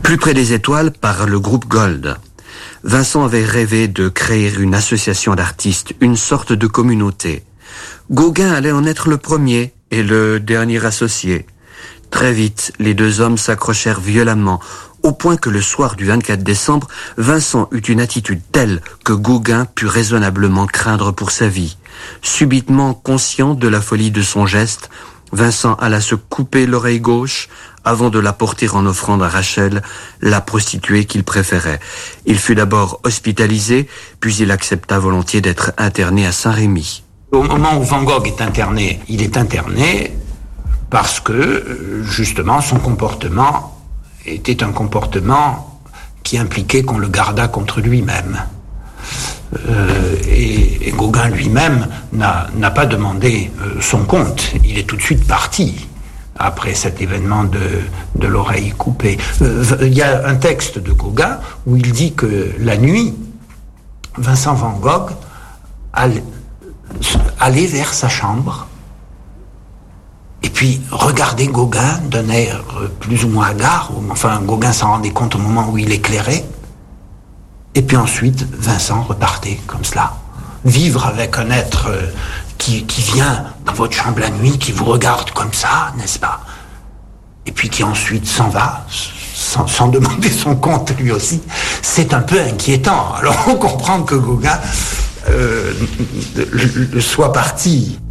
Plus près des étoiles par le groupe Gold. Vincent avait rêvé de créer une association d'artistes, une sorte de communauté. Gauguin allait en être le premier et le dernier associé. Très vite, les deux hommes s'accrochèrent violemment, au point que le soir du 24 décembre, Vincent eut une attitude telle que Gauguin put raisonnablement craindre pour sa vie. Subitement conscient de la folie de son geste, Vincent alla se couper l'oreille gauche avant de la porter en offrande à Rachel, la prostituée qu'il préférait. Il fut d'abord hospitalisé, puis il accepta volontiers d'être interné à Saint-Rémy. Au moment où Van Gogh est interné, il est interné parce que, justement, son comportement était un comportement qui impliquait qu'on le gardât contre lui-même. Et Gauguin lui-même n'a pas demandé son compte. Il est tout de suite parti après cet événement de l'oreille coupée. Il y a un texte de Gauguin où il dit que la nuit, Vincent Van Gogh allait vers sa chambre et puis regardait Gauguin d'un air plus ou moins hagard. Enfin, Gauguin s'en rendait compte au moment où il éclairait. Et puis ensuite, Vincent repartait comme cela. Vivre avec un être qui vient dans votre chambre la nuit, qui vous regarde comme ça, n'est-ce pas? Et puis qui ensuite s'en va, sans demander son compte lui aussi, c'est un peu inquiétant. Alors on comprend que Gauguin soit parti.